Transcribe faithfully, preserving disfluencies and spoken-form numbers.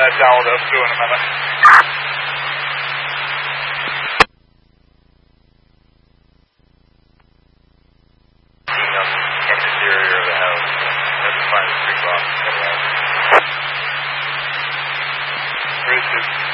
that down with us too in a minute. Exterior of the house. Let's find the street block. Where is this?